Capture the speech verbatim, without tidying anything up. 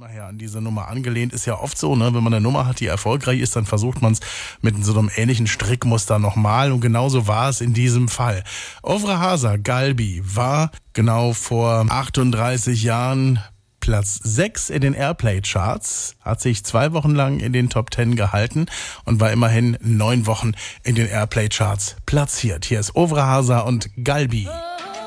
Ja, an diese Nummer angelehnt ist ja oft so, ne? Wenn man eine Nummer hat, die erfolgreich ist, dann versucht man es mit so einem ähnlichen Strickmuster nochmal und genauso war es in diesem Fall. Ofra Hasa, Galbi, war genau vor achtunddreißig Jahren Platz sechs in den Airplay-Charts, hat sich zwei Wochen lang in den Top Ten gehalten und war immerhin neun Wochen in den Airplay-Charts platziert. Hier ist Ofra Hasa und Galbi.